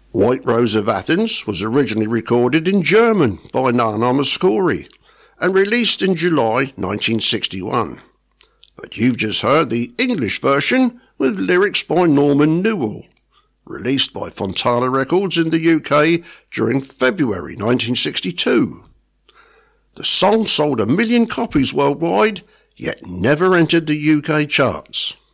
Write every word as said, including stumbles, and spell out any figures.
White Rose of Athens was originally recorded in German by Nana Mouskouri and released in July nineteen sixty-one. But you've just heard the English version with lyrics by Norman Newell, released by Fontana Records in the U K during February nineteen sixty-two. The song sold a million copies worldwide, yet never entered the U K charts.